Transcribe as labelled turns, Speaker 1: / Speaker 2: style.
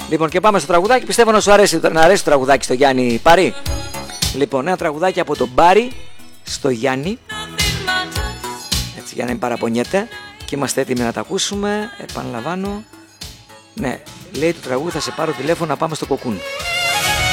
Speaker 1: Λοιπόν, και πάμε στο τραγουδάκι. Πιστεύω να σου αρέσει, να αρέσει το τραγουδάκι στο Γιάννη Πάρη. Λοιπόν, ένα τραγουδάκι από τον Πάρη στο Γιάννη. Έτσι, για να μην παραπονιέται. Και είμαστε έτοιμοι να τα ακούσουμε. Επαναλαμβάνω. Ναι, λέει το τραγούδι, θα σε πάρω τηλέφωνο να πάμε στο Κοκκούν.